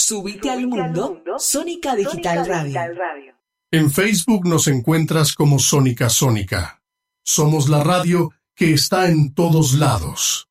Subite al mundo, Sónica Digital Radio. En Facebook nos encuentras como Sónica Sónica. Somos la radio que está en todos lados.